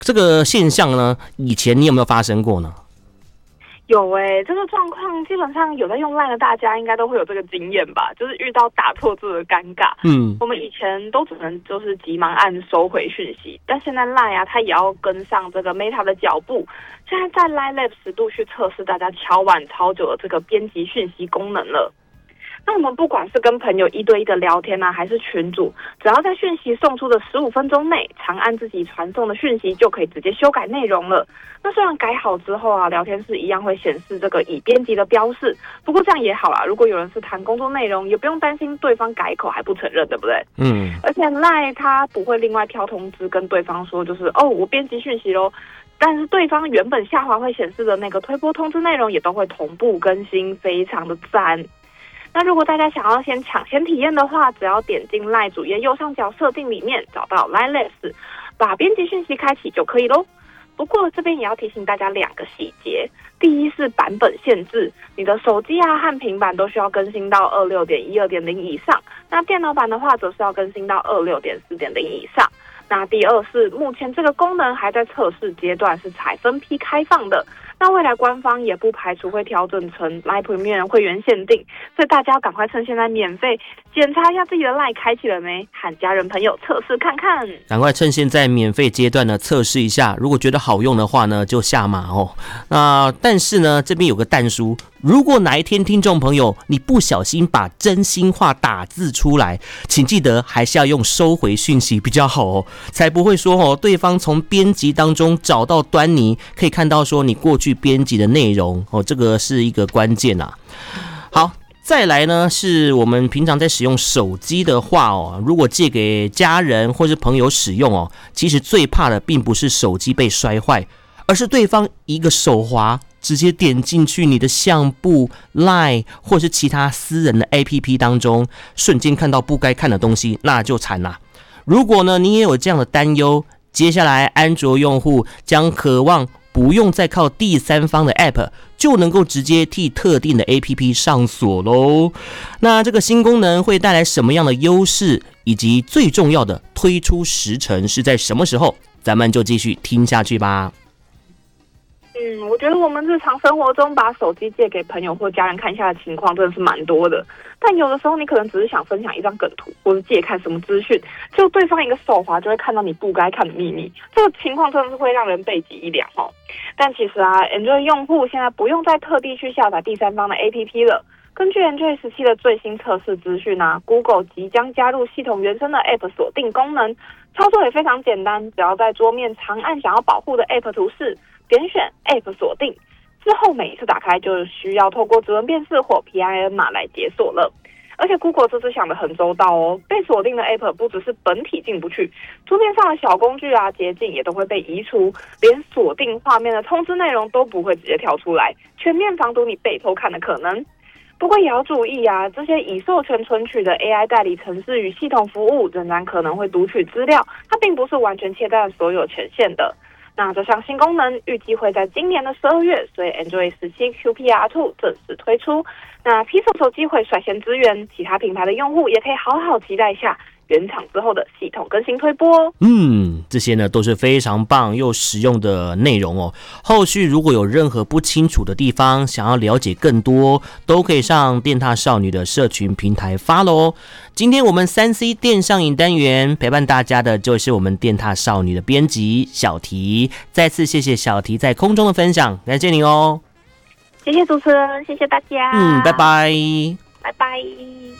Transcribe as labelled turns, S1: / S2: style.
S1: 这个现象呢，以前你有没有发生过呢？
S2: 有这个状况基本上有在用 LINE 的大家应该都会有这个经验吧，就是遇到打错字的尴尬。我们以前都只能就是急忙按收回讯息，但现在 LINE 啊，它也要跟上这个 Meta 的脚步。现在在 LINE Labs 陆续测试大家敲碗超久的这个编辑讯息功能了。那我们不管是跟朋友1对1的聊天啊，还是群组，只要在讯息送出的15分钟内，长按自己传送的讯息，就可以直接修改内容了。那虽然改好之后啊，聊天室一样会显示这个已编辑的标示，不过这样也好啦，如果有人是谈工作内容，也不用担心对方改口还不承认，对不对？而且 LINE 它不会另外跳通知跟对方说，就是我编辑讯息咯，但是对方原本下滑会显示的那个推播通知内容也都会同步更新，非常的赞。那如果大家想要先抢先体验的话，只要点进 LINE 主页右上角设定里面，找到 LINE Labs， 把编辑讯息开启就可以咯。不过这边也要提醒大家2个细节，第一是版本限制，你的手机啊和平板都需要更新到 26.12.0 以上，那电脑版的话则是要更新到 26.4.0 以上。那第二是目前这个功能还在测试阶段，是采分批开放的，那未来官方也不排除会调整成 LINE Premium 会员限定，所以大家要赶快趁现在免费检查一下自己的 LINE 开启了没，和家人朋友测试看看。
S1: 赶快趁现在免费阶段呢测试一下，如果觉得好用的话呢，就下马哦。但是呢，这边有个但书，如果哪一天听众朋友你不小心把真心话打字出来，请记得还是要用收回讯息比较好哦，才不会说对方从编辑当中找到端倪，可以看到说你过去编辑的内容这个是一个关键啊。好，再来呢是我们平常在使用手机的话如果借给家人或是朋友使用其实最怕的并不是手机被摔坏，而是对方一个手滑直接点进去你的相簿、LINE 或是其他私人的 APP 当中，瞬间看到不该看的东西，那就惨啦。如果呢你也有这样的担忧，接下来安卓用户将渴望不用再靠第三方的 App， 就能够直接替特定的 APP 上锁咯。那这个新功能会带来什么样的优势，以及最重要的推出时程是在什么时候，咱们就继续听下去吧。
S2: 我觉得我们日常生活中把手机借给朋友或家人看一下的情况真的是蛮多的，但有的时候你可能只是想分享一张梗图，或是借看什么资讯，就对方一个手滑就会看到你不该看的秘密，这个情况真的是会让人背脊一凉但其实Android 用户现在不用再特地去下载第三方的 APP 了。根据 Android 17的最新测试资讯Google 即将加入系统原生的 App 锁定功能，操作也非常简单，只要在桌面长按想要保护的 App 图示，点选 App 锁定之后，每一次打开就需要透过指纹辨识或 PIN 码来解锁了。而且 Google 这次想得很周到被锁定的 App 不只是本体进不去，桌面上的小工具捷径也都会被移除，连锁定画面的通知内容都不会直接跳出来，全面防堵你被偷看的可能。不过也要注意这些已授权存取的 AI 代理程式与系统服务仍然可能会读取资料，它并不是完全切断所有权限的。那这项新功能预计会在今年的12月，所以 Android 17 QPR2 正式推出。那 Pixel 手机会率先支援，其他品牌的用户也可以好好期待一下原厂之后的系统更新推播
S1: 这些呢都是非常棒又实用的内容后续如果有任何不清楚的地方，想要了解更多，都可以上电獺少女的社群平台follow今天我们 3C 电上瘾单元陪伴大家的就是我们电獺少女的编辑小提，再次谢谢小提在空中的分享，感谢你哦。
S2: 谢谢主持人，谢谢大家。
S1: 拜拜。